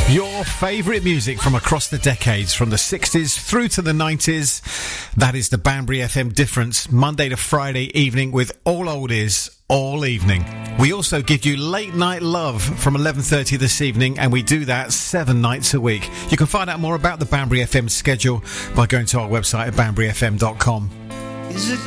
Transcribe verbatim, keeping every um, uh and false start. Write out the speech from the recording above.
Your favourite music from across the decades, from the sixties through to the nineties. That is the Banbury F M difference, Monday to Friday evening with all oldies all evening. We also give you late night love from eleven thirty this evening, and we do that seven nights a week. You can find out more about the Banbury F M schedule by going to our website at banbury f m dot com. Is it